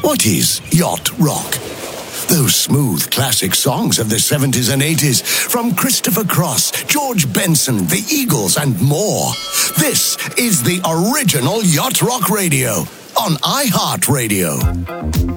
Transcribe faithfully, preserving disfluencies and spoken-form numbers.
What is yacht rock? Those smooth classic songs of the seventies and eighties from Christopher Cross, George Benson, the Eagles, and more. This is the original Yacht Rock Radio on iHeartRadio.